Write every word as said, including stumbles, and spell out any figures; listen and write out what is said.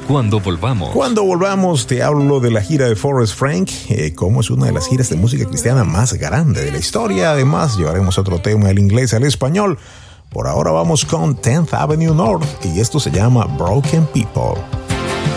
cuando volvamos. Cuando volvamos te hablo de la gira de Forrest Frank, eh, como es una de las giras de música cristiana más grande de la historia. Además, llevaremos otro tema del inglés al español. Por ahora vamos con tenth Avenue North y esto se llama Broken People.